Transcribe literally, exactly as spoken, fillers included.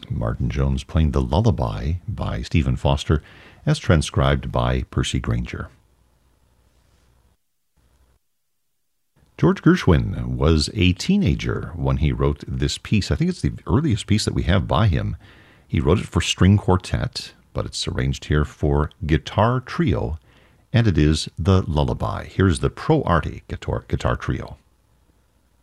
Martin Jones playing The Lullaby by Stephen Foster, as transcribed by Percy Granger. George Gershwin was a teenager when he wrote this piece. I think it's the earliest piece that we have by him. He wrote it for string quartet, but it's arranged here for guitar trio, and it is The Lullaby. Here's the Pro Arte guitar, guitar trio.